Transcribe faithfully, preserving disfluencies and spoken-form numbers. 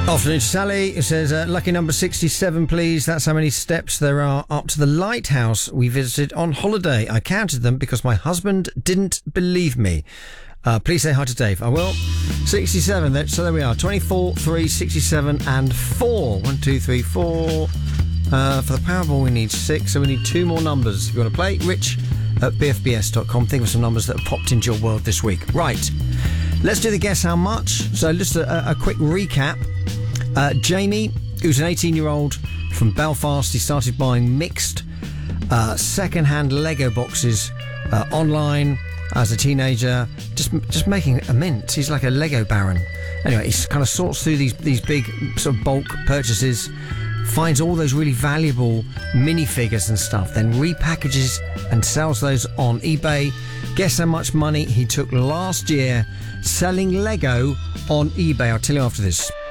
Afternoon, Sally. It says, uh, lucky number sixty-seven, please. That's how many steps there are up to the lighthouse we visited on holiday. I counted them because my husband didn't believe me. Uh, please say hi to Dave. I will. sixty-seven. So there we are. twenty-four, three, sixty-seven, and four. One, two, three, four. Uh, for the Powerball, we need six, so we need two more numbers. If you want to play, Rich at b f b s dot com. Think of some numbers that have popped into your world this week. Right. Let's do the guess how much. So just a, a quick recap. Uh, Jamie, who's an eighteen-year-old from Belfast, he started buying mixed uh, second-hand Lego boxes uh, online as a teenager, just just making a mint. He's like a Lego baron. Anyway, he kind of sorts through these these big sort of bulk purchases, finds all those really valuable minifigures and stuff, then repackages and sells those on eBay. Guess how much money he took last year selling Lego on eBay? I'll tell you after this.